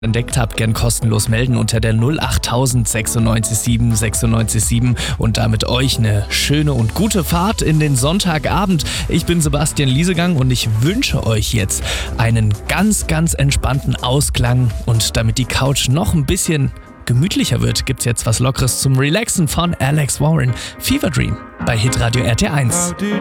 entdeckt habt, gern kostenlos melden unter der 08000 96 7 96 7 und damit euch eine schöne und gute Fahrt in den Sonntagabend. Ich bin Sebastian Liesegang und ich wünsche euch jetzt einen ganz, ganz entspannten Ausklang, und damit die Couch noch ein bisschen gemütlicher wird, gibt's jetzt was Lockeres zum Relaxen von Alex Warren. Fever Dream bei Hitradio RT1.